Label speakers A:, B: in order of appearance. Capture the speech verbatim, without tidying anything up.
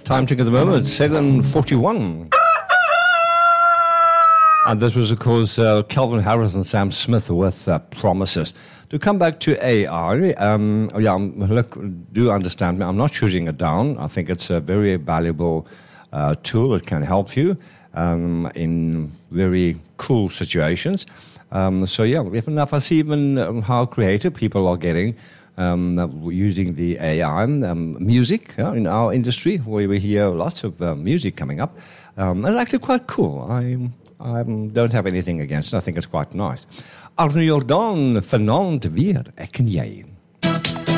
A: Time check at the moment, seven forty-one. And this was, of course, uh, Calvin Harris and Sam Smith with uh, Promises. To come back to A I, um, yeah, look, do understand me. I'm not shooting it down. I think it's a very valuable uh, tool. It can help you um, in very cool situations. Um, so, yeah, if enough, I see even um, how creative people are getting um, using the A I. Um, music yeah, in our industry, where we hear lots of uh, music coming up. Um, it's actually quite cool. I I don't have anything against it. I think it's quite nice. Arno Jordan, vanaand weer, ek en jy.